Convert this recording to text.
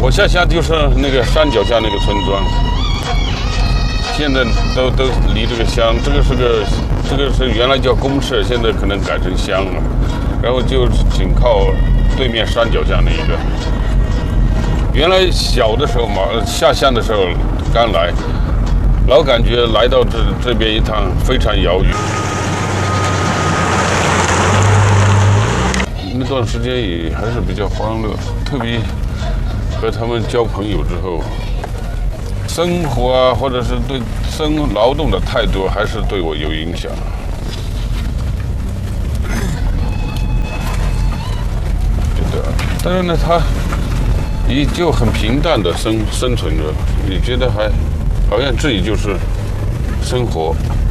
我下乡就是那个山脚下那个村庄，现在都离这个乡，这个是原来叫公社，现在可能改成乡了，然后就紧靠对面山脚下那一个。原来小的时候嘛，下乡的时候刚来，老感觉来到这边一趟非常遥远。那段时间也还是比较欢乐，特别和他们交朋友之后，生活啊，或者是对劳动的态度，还是对我有影响。觉得，但是呢，他也就很平淡的生存着，你觉得还好像自己就是生活。